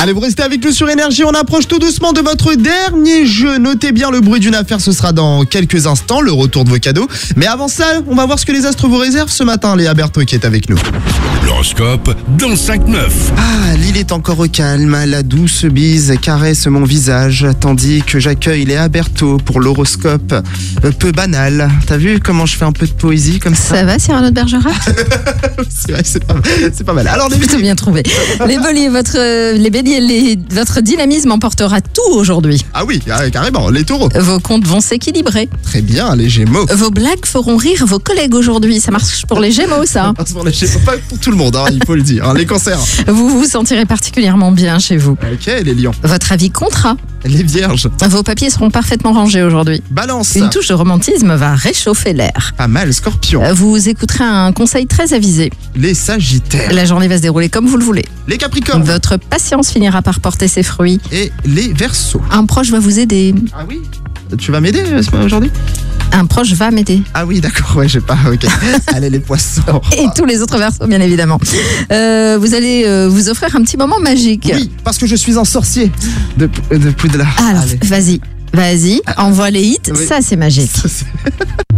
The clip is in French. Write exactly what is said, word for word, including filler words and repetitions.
Allez, vous restez avec nous sur Énergie, on approche tout doucement de votre dernier jeu. Notez bien le bruit d'une affaire, ce sera dans quelques instants, le retour de vos cadeaux. Mais avant ça, on va voir ce que les astres vous réservent ce matin. Léa Berthaud qui est avec nous. L'horoscope dans cinq neuf. Ah, l'île est encore au calme, la douce bise caresse mon visage, tandis que j'accueille Léa Berthaud pour l'horoscope euh, peu banal. T'as vu comment je fais un peu de poésie comme ça? Ça va, Cyrano de Bergerac? C'est vrai, c'est pas, c'est pas mal. Alors les Plutôt bien trouvé. Les béliers, votre, euh, les béliers, les- votre dynamisme emportera tout aujourd'hui. Ah oui, ah, carrément, les taureaux. Vos comptes vont s'équilibrer. Très bien, les gémeaux. Vos blagues feront rire vos collègues aujourd'hui. Ça marche pour les gémeaux, ça. Parce pour les gémeaux, pas pour tout le monde, hein, il faut le dire. hein, Les cancers. Vous vous sentirez particulièrement bien chez vous. Ok, les lions. Votre avis comptera. Les vierges. Vos papiers seront parfaitement rangés aujourd'hui. Balance. Une touche de romantisme va réchauffer l'air. Pas mal, scorpion. Vous écouterez un conseil très avisé. Les sagittaires. La journée va se dérouler comme vous le voulez. Les capricornes. Votre patience finira par porter ses fruits. Et les verseaux. Un proche va vous aider. Ah oui. Tu vas m'aider euh, aujourd'hui? Un proche va m'aider. Ah oui, d'accord, ouais, j'ai pas. Ok. Allez, les poissons. Et tous les autres versos, bien évidemment. Euh, vous allez euh, vous offrir un petit moment magique. Oui, parce que je suis un sorcier de, de Poudlard. Alors, Allez. vas-y, vas-y, envoie les hits, Oui. ça c'est magique. Ça, c'est-